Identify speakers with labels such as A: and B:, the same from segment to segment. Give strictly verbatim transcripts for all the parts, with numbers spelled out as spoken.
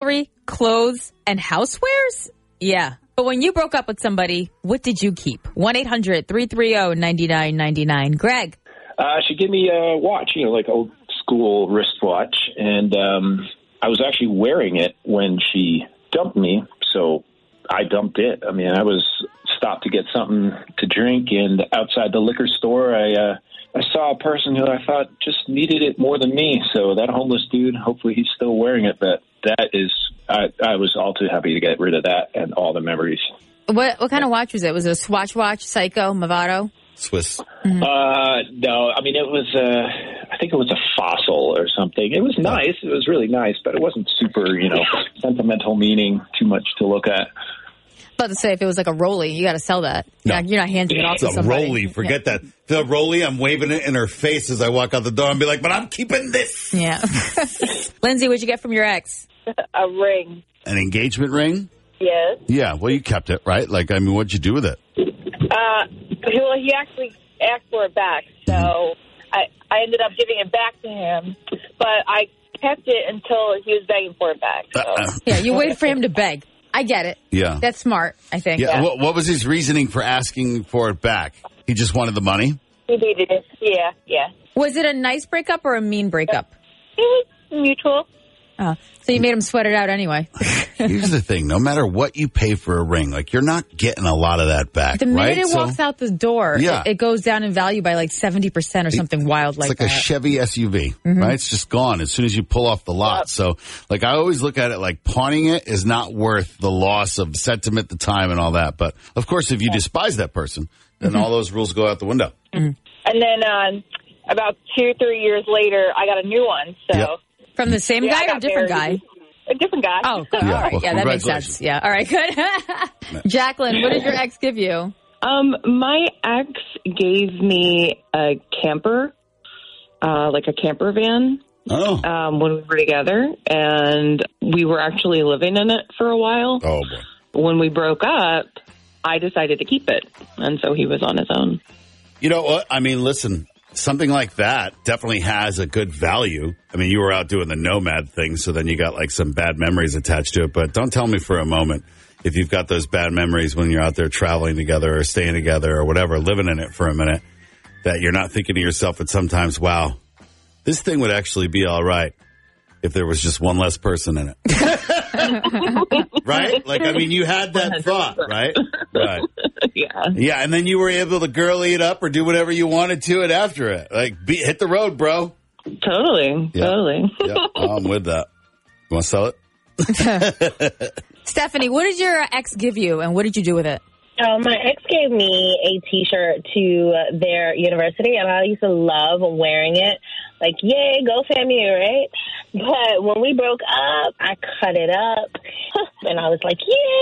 A: jewelry, clothes, and housewares? Yeah. But when you broke up with somebody, what did you keep? one eight hundred three three zero nine nine nine nine. Greg.
B: Uh, she gave me a watch, you know, like old school wristwatch. And um, I was actually wearing it when she dumped me. So I dumped it. I mean, I was stopped to get something to drink. And outside the liquor store, I uh, I saw a person who I thought just needed it more than me. So that homeless dude, hopefully he's still wearing it. But that is, I, I was all too happy to get rid of that and all the memories.
A: What what kind of watch was it? Was it a Swatch watch, Seiko, Movado?
C: Swiss.
A: Mm-hmm.
B: Uh, no, I mean, it was, uh, I think it was a Fossil or something. It was nice. It was really nice, but it wasn't super, you know, sentimental meaning, too much to look at.
A: About to say, if it was like a Rolly, you got to sell that.
C: No.
A: You're, not, you're not handing it off
C: It's
A: to
C: a
A: somebody.
C: Rolly. Forget yeah. that. The Rolly, I'm waving it in her face as I walk out the door and be like, but I'm keeping this.
A: Yeah. Lindsay, what'd you get from your ex?
D: A ring.
C: An engagement ring?
D: Yes.
C: Yeah, well, you kept it, right? Like, I mean, what'd you do with it?
D: Uh, well, he actually asked for it back, so mm-hmm. I, I ended up giving it back to him, but I kept it until he was begging for it back. So.
C: Uh-uh.
A: Yeah, you waited for him to beg. I get it.
C: Yeah.
A: That's smart, I think.
C: Yeah. yeah. What, what was his reasoning for asking for it back? He just wanted the money?
D: He needed it. Yeah, yeah.
A: Was it a nice breakup or a mean breakup?
D: It was mutual.
A: Oh, so you made him sweat it out anyway.
C: Here's the thing. No matter what you pay for a ring, like, you're not getting a lot of that back,
A: The minute
C: right?
A: it
C: so,
A: walks out the door,
C: yeah.
A: it, it goes down in value by like seventy percent or something wild like that.
C: It's like
A: that.
C: a Chevy S U V, mm-hmm. right? It's just gone as soon as you pull off the lot. Yep. So, like, I always look at it like pawning it is not worth the loss of sentiment, the time, and all that. But, of course, if you yeah. despise that person, then mm-hmm. all those rules go out the window.
D: Mm-hmm. And then um, about two, three years later, I got a new one. So
C: yep.
A: From the same
D: yeah,
A: guy or a different
D: married.
A: guy?
D: A different guy.
A: Oh, good.
C: Yeah,
A: All right.
C: well,
A: yeah, that makes sense. Yeah. All right, good. Jacqueline, what did your ex give you?
E: Um, my ex gave me a camper, uh, like a camper van.
C: Oh.
E: Um, when we were together, and we were actually living in it for a while.
C: Oh, boy.
E: When we broke up, I decided to keep it, and so he was on his own.
C: You know what? I mean, listen, something like that definitely has a good value. I mean, you were out doing the nomad thing, so then you got like some bad memories attached to it. But don't tell me for a moment if you've got those bad memories when you're out there traveling together or staying together or whatever, living in it for a minute, that you're not thinking to yourself at sometimes, wow, this thing would actually be all right if there was just one less person in it. Right? Like, I mean, you had that thought, right? Right.
E: Yeah.
C: Yeah, and then you were able to girly it up or do whatever you wanted to it after it. Like, be, hit the road, bro.
E: Totally.
C: Yeah.
E: Totally.
C: Yeah, I'm with that. You want to sell it?
A: Stephanie, what did your ex give you, and what did you do with it?
F: Um, my ex gave me a T-shirt to their university, and I used to love wearing it. Like, yay, go FAMU, right? But when we broke up, I cut it up, and I was like,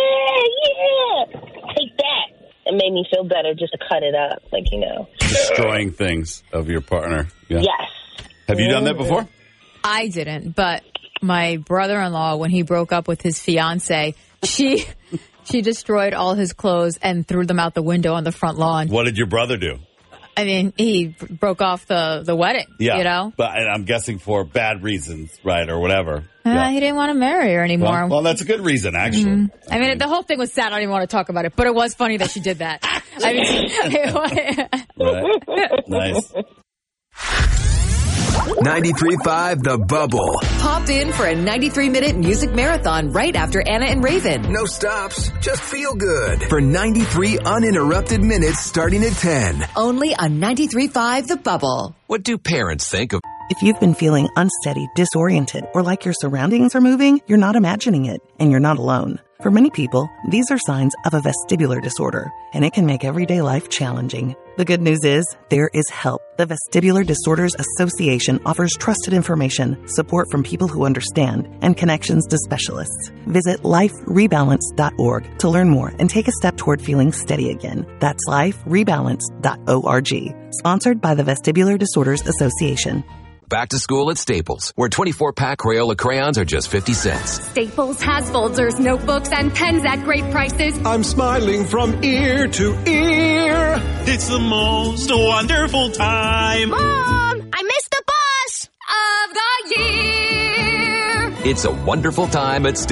F: yeah, yeah, take that. It made me feel better just to cut it up, like, you know.
C: Destroying things of your partner. Yeah.
F: Yes.
C: Have you done that before?
A: I didn't, but my brother-in-law, when he broke up with his fiance, she she destroyed all his clothes and threw them out the window on the front lawn.
C: What did your brother do?
A: I mean, he broke off the, the wedding,
C: yeah,
A: you know?
C: But and I'm guessing for bad reasons, right, or whatever.
A: Uh,
C: yeah.
A: He didn't want to marry her anymore.
C: Well, well that's a good reason, actually.
A: Mm-hmm. I, I mean, mean, the whole thing was sad. I didn't want to talk about it, but it was funny that she did that. I
C: mean, right. Nice.
G: ninety-three point five The Bubble.
H: Popped in for a ninety-three minute music marathon right after Anna and Raven.
G: No stops, just feel good. For ninety-three uninterrupted minutes starting at ten.
H: Only on ninety-three point five The Bubble.
G: What do parents think of...
I: If you've been feeling unsteady, disoriented, or like your surroundings are moving, you're not imagining it, and you're not alone. For many people, these are signs of a vestibular disorder, and it can make everyday life challenging. The good news is, there is help. The Vestibular Disorders Association offers trusted information, support from people who understand, and connections to specialists. Visit life rebalance dot org to learn more and take a step toward feeling steady again. That's life rebalance dot org. Sponsored by the Vestibular Disorders Association.
G: Back to school at Staples, where twenty-four pack Crayola crayons are just fifty cents.
J: Staples has folders, notebooks, and pens at great prices.
K: I'm smiling from ear to ear.
L: It's the most wonderful time.
J: Mom, I missed the bus of the year.
G: It's a wonderful time at Staples.